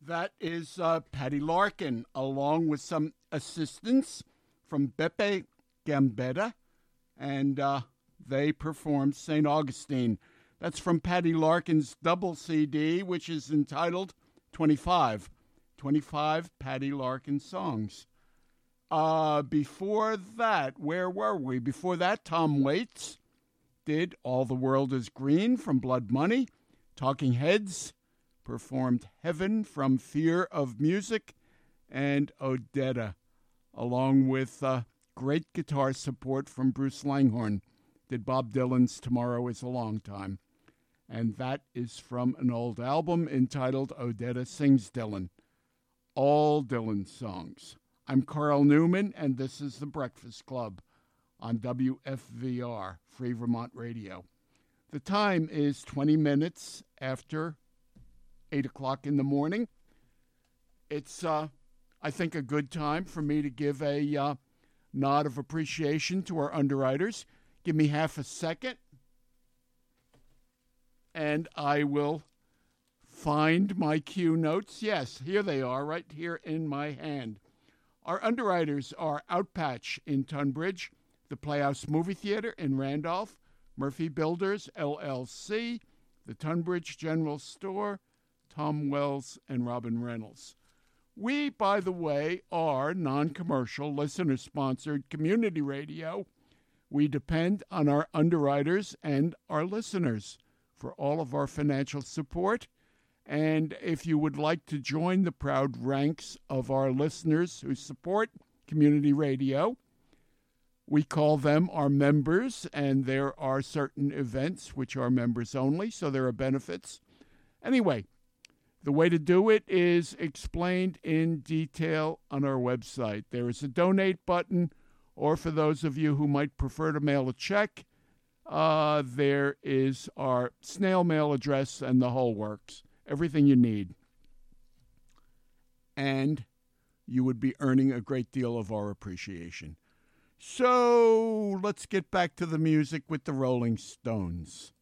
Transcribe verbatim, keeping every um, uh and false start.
That is uh, Patty Larkin, along with some assistance from Beppe Gambetta, and uh, they performed Saint Augustine. That's from Patty Larkin's double C D, which is entitled twenty-five. twenty-five Patty Larkin songs. Uh, before that, where were we? Before that, Tom Waits did All the World is Green from Blood Money. Talking Heads performed Heaven from Fear of Music, and Odetta, along with uh, great guitar support from Bruce Langhorne, did Bob Dylan's Tomorrow is a Long Time. And that is from an old album entitled Odetta Sings Dylan. All Dylan songs. I'm Carl Newman, and this is The Breakfast Club on W F V R, Free Vermont Radio. The time is twenty minutes after eight o'clock in the morning. It's, uh, I think, a good time for me to give a uh, nod of appreciation to our underwriters. Give me half a second, and I will find my cue notes. Yes, here they are, right here in my hand. Our underwriters are Outpatch in Tunbridge, the Playhouse Movie Theater in Randolph, Murphy Builders, L L C, the Tunbridge General Store, Tom Wells, and Robin Reynolds. We, by the way, are non-commercial, listener-sponsored community radio. We depend on our underwriters and our listeners for all of our financial support. And if you would like to join the proud ranks of our listeners who support community radio, we call them our members, and there are certain events which are members only, so there are benefits. Anyway, the way to do it is explained in detail on our website. There is a donate button, or for those of you who might prefer to mail a check, uh, there is our snail mail address and the whole works. Everything you need. And you would be earning a great deal of our appreciation. So let's get back to the music with the Rolling Stones.